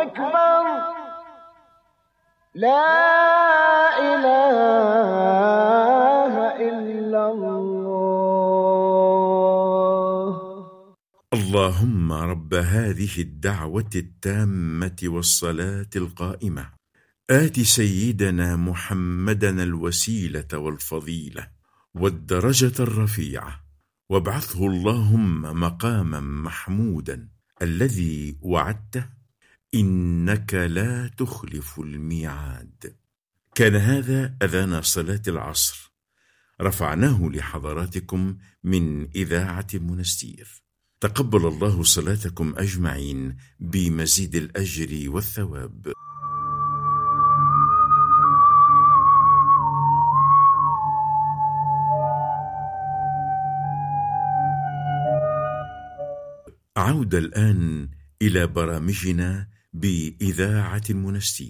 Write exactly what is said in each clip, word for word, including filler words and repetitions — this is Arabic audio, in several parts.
أكبر لا إله إلا الله. اللهم رب هذه الدعوة التامة والصلاة القائمة آت سيدنا محمدنا الوسيلة والفضيلة والدرجة الرفيعة وابعثه اللهم مقاما محمودا الذي وعدته إنك لا تخلف الميعاد. كان هذا أذان صلاة العصر، رفعناه لحضراتكم من إذاعة المنستير. تقبل الله صلاتكم أجمعين بمزيد الأجر والثواب. عودة الآن إلى برامجنا بإذاعة المنستير.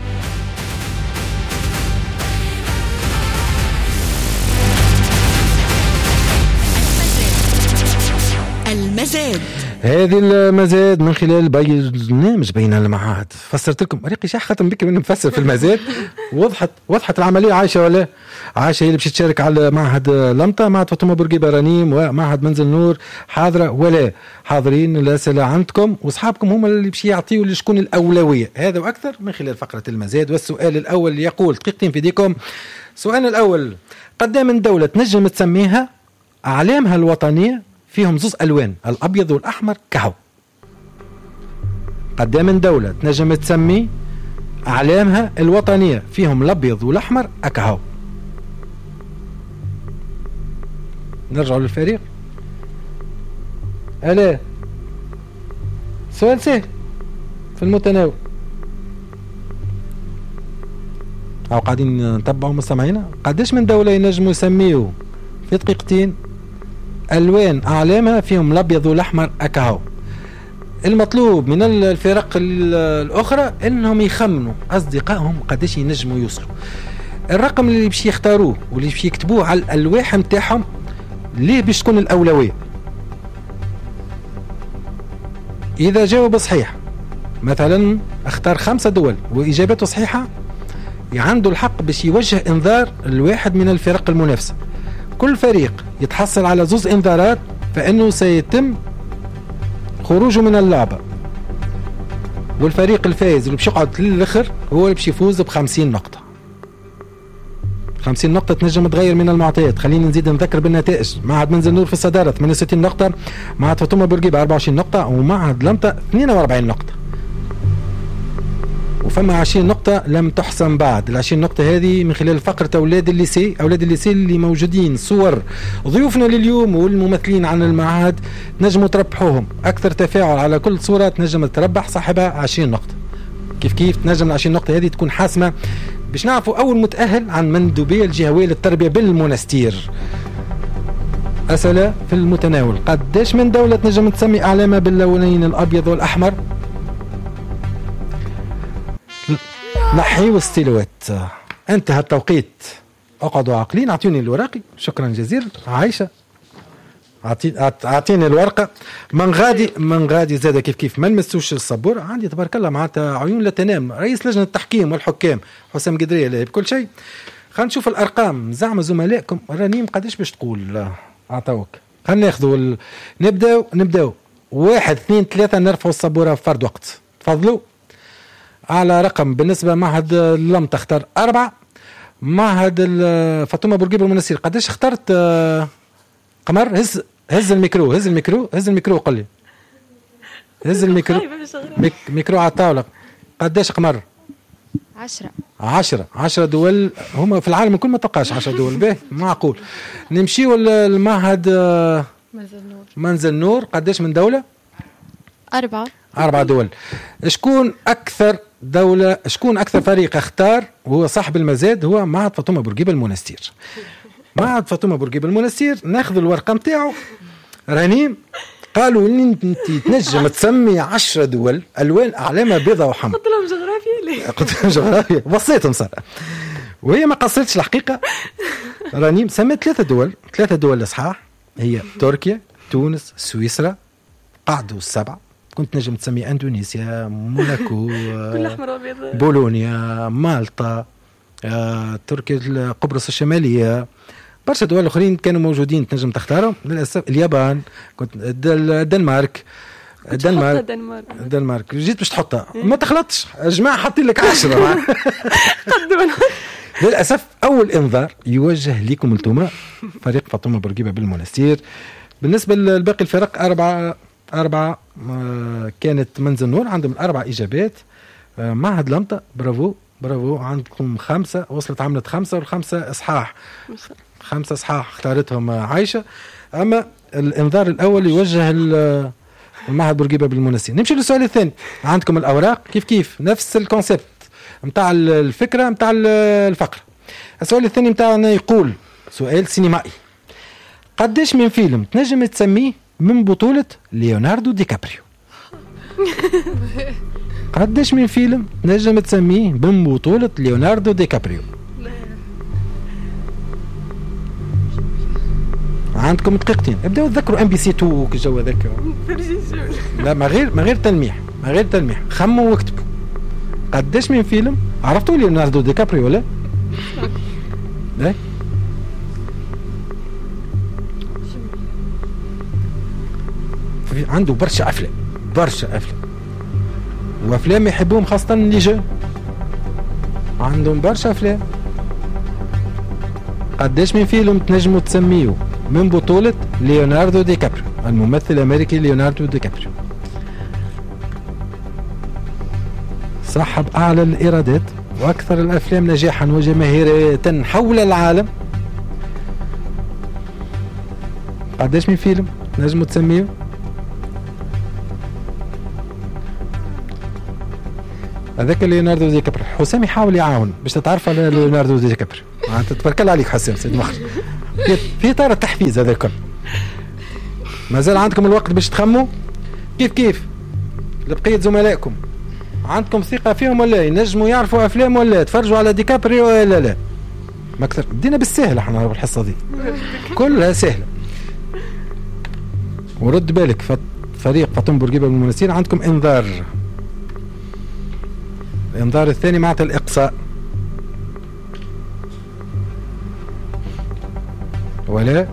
المزاد. هذه المزاد من خلال برنامج بين المعاد. فسرت لكم ريقي شاح خاطر بك من نفسر في المزاد. وضحت وضحت العملية. عايشة ولا عايشة هي اللي باش تشارك على معهد لمطة، معهد فاطمة بورقيبة رنيم ومعهد منزل نور حاضرة ولا حاضرين؟ الأسئلة عندكم وأصحابكم هم اللي باش يعطيوا لشكون الأولوية، هذا وأكثر من خلال فقرة المزاد. والسؤال الأول يقول دقيقتين في ديكم. السؤال الأول: قد من دولة تنجم تسميها أعلامها الوطنية فيهم زوز ألوان الأبيض والأحمر كهو؟ قد من دولة تنجم تسمي أعلامها الوطنية فيهم الأبيض والأحمر أكهو؟ نرجع للفريق. ألا سؤال سهل في المتناول، أو قاعدين نتبعوا مستمعينا. قداش من دولة ينجموا يسميوا في دقيقتين ألوان أعلامها فيهم الأبيض والأحمر أكهو؟ المطلوب من الفرق الأخرى أنهم يخمنوا أصدقائهم قداش ينجموا يوصلوا. الرقم اللي باش يختاروه واللي باش يكتبوه على الألواح متاعهم ليه باش تكون الأولوية. إذا جاوب صحيح، مثلا اختار خمسة دول وإجابته صحيحة، عنده الحق باش يوجه إنذار الواحد من الفرق المنافسة. كل فريق يتحصل على زوز إنذارات، فإنه سيتم خروجه من اللعبة. والفريق الفائز اللي باش يقعد للآخر هو اللي باش يفوز بخمسين نقطة. خمسين نقطة تنجم تغير من المعطيات. خليني نزيد نذكر بالنتائج. معهد منزل نور في الصدارة ثمانية وستين نقطة، معهد فاطمة بورقيبة أربعة وعشرين نقطة، ومعهد لمطة اثنين وأربعين نقطة. وفما عشرين نقطة لم تحسم بعد. العشرين نقطة هذه من خلال فقرة أولاد الليسي. أولاد الليسي اللي موجودين صور ضيوفنا لليوم والممثلين عن المعهد تنجموا تربحوهم. أكثر تفاعل على كل صورة تنجم تربح صاحبها عشرين نقطة. كيف كيف تنجم العشرين نقطة هذه تكون حاسمة باش نعرفوا أول متأهل عن مندوبية الجهوية للتربية بالمنستير. أسئلة في المتناول. قداش من دولة تنجم تسمي أعلامها باللونين الأبيض والأحمر؟ نحيوا الستيلوات. انتهى التوقيت. اقعدوا عاقلين. اعطوني الوراقي. شكرا جزيلا. عايشة اعطيني الورقة. من غادي من غادي زاد كيف كيف ما نمسوش الصبور. عندي تبارك الله معناتها عيون لا تنام. رئيس لجنة التحكيم والحكام حسام قدرية لاهي بكل شيء. خلينا نشوف الارقام. زعما زملائكم رنيم قداش باش تقول؟ اعطوك. خلينا ناخذوا ال... نبداو نبداو واحد اثنين ثلاثة. نرفعوا الصبورة في فرد وقت. تفضلوا. على رقم بالنسبة معهد لمطة اختار أربعة. معهد فاطمة بورقيبة المنستير قداش اخترت؟ قمر هز هز الميكرو هز الميكرو هز الميكرو قل لي. هز الميكرو ميك ميكرو على الطاولة. قداش قمر؟ عشرة. عشرة عشرة دول هما في العالم كل ما تلقاش عشرة دول. به معقول. نمشيو المعهد منزل نور. منزل نور قداش من دولة؟ أربعة. أربعة دول. شكون أكثر دولة شكون أكثر فريق اختار وهو صاحب المزاد؟ هو معهد فاطمة بورقيبة المنستير. معهد فاطمة بورقيبة المنستير. ناخذ الورقة متاعه. رنيم قالوا لي انت تنجم تسمي عشرة دول ألوان أعلامها بيضة وحمر. قلت لهم جغرافيا ليه؟ قلت لهم جغرافيا وصيتهم صار. وهي ما قصرتش الحقيقة. رنيم سميت ثلاثة دول ثلاثة دول صحاح هي تركيا تونس سويسرا. قعدوا السبعة كنت نجم تسمي اندونيسيا، موناكو، كل احمر وابيض، بولونيا، مالطا، آه، تركيا، قبرص الشماليه، برشا دول اخرين كانوا موجودين تنجم تختارهم. للاسف اليابان، كنت الدنمارك الدنمارك الدنمارك جيت باش تحطها ما تخلطش يا جماعه، حاطين لك عشرة. للاسف اول انذار يوجه لكم انتم فريق فاطمه بورقيبه بالمنستير. بالنسبه لباقي الفرق أربعة أربعة كانت منزل نور عندهم الأربع إجابات. معهد لمطة برافو برافو عندكم خمسة، وصلت عملت خمسة والخمسة إصحاح، خمسة إصحاح اختارتهم عايشة. أما الإنذار الأول يوجه المعهد بورقيبة بالمنستير. نمشي للسؤال الثاني. عندكم الأوراق كيف كيف نفس الكونسبت متاع الفكرة متاع الفقرة. السؤال الثاني متاعنا يقول سؤال سينمائي: قديش من فيلم تنجم تسميه من بطولة ليوناردو دي كابريو؟ قديش من فيلم تنجم تسميه من بطولة ليوناردو دي كابريو؟ عندكم دقيقتين، ابداو تذكروا ام بي سي تو والجو هذاك. لا ما غير ما غير تلميح ما غير تلميح خموا واكتبوا. قديش من فيلم عرفتوا ليوناردو دي كابريو ولا؟ لا عنده برشا افلام برشا افلام وافلام يحبوهم خاصه اللي جا عندهم برشا افلام. قداش من فيلم تنجموا تسميه من بطوله ليوناردو دي كابريو، الممثل الامريكي ليوناردو دي كابريو، صاحب اعلى الايرادات واكثر الافلام نجاحا وجماهيريه حول العالم. قداش من فيلم تنجموا تسميه؟ هذاك ليوناردو دي كابريو. حسام يحاول يعاون باش تتعرف على ليوناردو دي كابريو. تتبركل عليك حسام سيد مخرج في اطار التحفيز هذا الكل. مازال عندكم الوقت باش تخموا كيف كيف لبقية زملائكم. عندكم ثقة فيهم ولا ينجموا يعرفوا أفلام ولا تفرجوا على دي كابريو ولا لا؟ ما أكثر بدينا بالسهل احنا بالحصة دي كلها سهلة. ورد بالك فريق فاطمة بورقيبة من المنستير عندكم انذار. الانذار الثاني معناتها الإقصاء ولا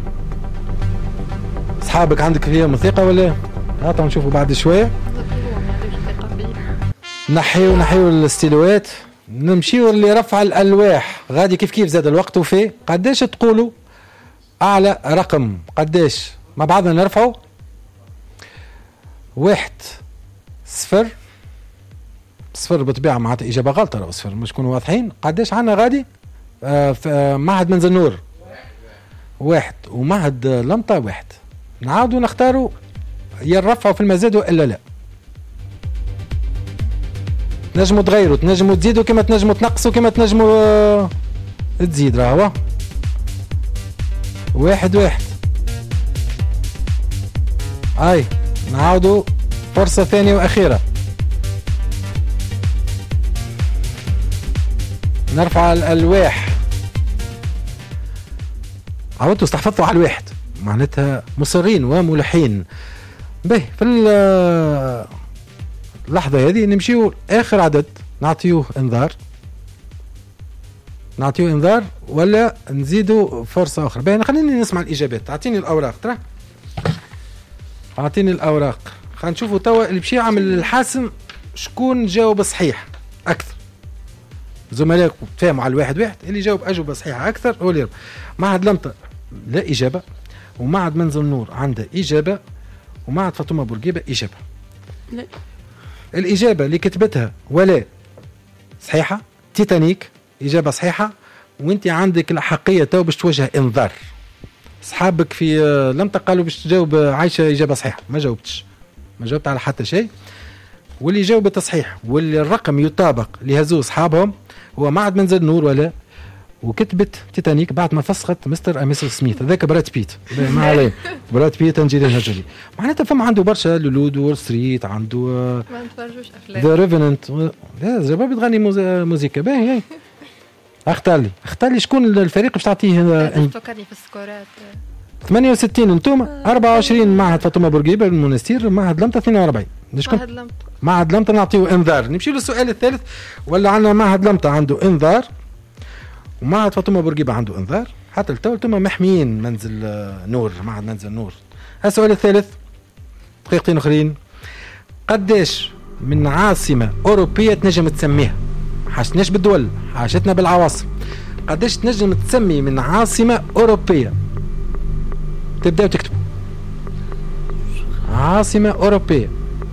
أصحابك عندك فيهم ثقة ولا؟ هاتوا نشوفوا بعد شوية. نحيو نحيو الاستيلوات نمشيو اللي رفع الألواح غادي كيف كيف زاد الوقت. وفي قداش تقولوا أعلى رقم؟ قداش مع بعضنا نرفعوا؟ واحد صفر صفر بطبيعة معناتها إجابة غلطة لو صفر مش كونوا واضحين. قداش عنا غادي؟ آه في آه معهد منزل نور واحد ومعهد لمطة واحد. نعاودوا نختاروا يرفعوا في المزاد وإلا لا. تنجموا تغيروا تنجموا تزيدوا كما تنجموا تنقصوا كما تنجموا آه تزيد. راهو واحد واحد. اي نعاودوا فرصة ثانية وأخيرة. نرفع الألواح. عودتوا استحفظتوا على الواحد معناتها مصرين وملحين. به في اللحظة هذه نمشيو آخر عدد نعطيوه انذار نعطيوه انذار ولا نزيدوا فرصة أخرى. بين خليني نسمع الإجابات. أعطيني الأوراق ترى أعطيني الأوراق. خلينا نشوفوا توا اللي بشي عمل الحاسم شكون جاوب صحيح أكثر. زملائكم تفاهموا على الواحد واحد اللي جاوب أجوبة صحيحة أكثر هو اللي يربح. معهد لمطة لا إجابة ومعهد منزل نور عنده إجابة ومعهد فاطمة بورقيبة إجابة. لا الإجابة اللي كتبتها ولا صحيحة. تيتانيك إجابة صحيحة وانت عندك الحقية تو باش توجه انذار. أصحابك في لمطة قالوا باش تجاوب عايشة إجابة صحيحة ما جاوبتش ما جاوبت على حتى شيء. واللي جاوب صحيح واللي الرقم يطابق لهزو أصحابهم هو معهد منزل نور ولا وكتبت تيتانيك بعد ما فسخت مستر أميسل سميث. هذاك براد بيت ما عليه براد بيت أنجلينا جولي معناتها فما عنده برشا لولود وول ستريت عنده ما نتفرجوش أفلام ذا ريفننت. لا زباب بتغني موزيكا باهي هاي. اختار لي اختار لي شكون الفريق باش تعطيه. فكرني في السكورات. ثمانية وستين انتم، أربعة وعشرين معهد فاطمه بورقيبه بالمنستير، معهد لمطه اثنين وأربعين. نشكون معهد لمطة. معهد لمطه نعطيه انذار. نمشي للسؤال الثالث، ولا عندنا معهد لمطه عنده انذار ومعهد فاطمه بورقيبه عنده انذار، حتى التو انتم محميين منزل نور، معهد منزل نور. السؤال الثالث دقيقتين اخرين، قداش من عاصمه اوروبيه تنجم تسميها؟ حاجتناش بالدول، حاجتنا بالعواصم. قداش تنجم تسمي من عاصمه اوروبيه؟ تبداو تكتبوا عاصمه اوروبيه.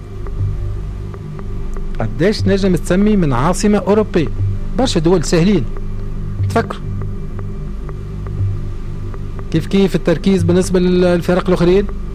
قداش تنجم تسمي من عاصمه اوروبيه؟ برشا دول سهلين، تفكروا. كيف كيف التركيز بالنسبه للفرق الاخرين؟